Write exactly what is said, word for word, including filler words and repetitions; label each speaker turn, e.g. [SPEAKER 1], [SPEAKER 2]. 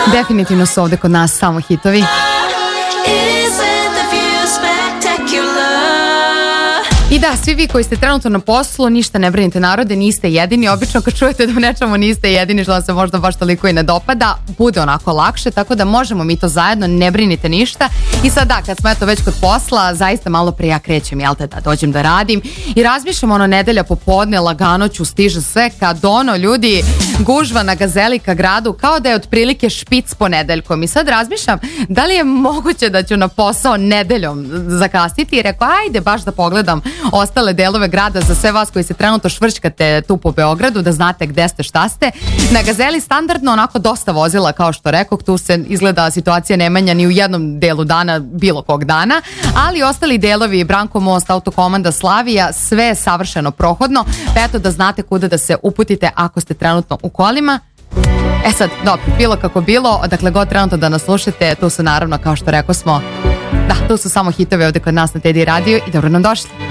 [SPEAKER 1] Definitivno su ovde kod nas samo hitovi. I da, svi vi koji ste trenutno na poslu, ništa ne brinite narode, niste jedini. Obično kad čujete da u nečemu niste jedini, što vam se možda baš toliko i ne dopada, bude onako lakše, tako da možemo mi to zajedno, ne brinite ništa. I sad da, kad smo eto već kod posla, zaista malo pre ja krećem, jel te, da dođem da radim i razmišljam ono nedelja popodne, lagano ću, stiže sve, kad ono ljudi gužva na Gazeli ka gradu, kao da je otprilike špic ponedeljkom. I sad razmišljam da li je moguće da ću na posao nedeljom zakasniti i rekao, ajde baš da pogledam ostale delove grada za sve vas koji se trenutno švrćkate tu po Beogradu, da znate gde ste, šta ste. Na Gazeli standardno onako dosta vozila, kao što rekoh, tu se izgleda situacija ne menja ni u jednom delu dana, bilo kog dana, ali ostali delovi, Branko most, Autokomanda, Slavija, sve je savršeno prohodno, pa eto da znate kuda da se uputite ako ste trenutno u kolima. E sad, dobro, bilo kako bilo, dakle god trenutno da nas slušate, tu su naravno, kao što rekao smo, da, tu su samo hitove ovde kod nas na Teddy Radio i dobro nam došli.